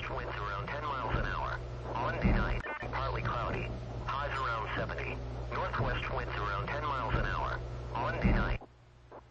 winds around 10 miles an hour. Monday night,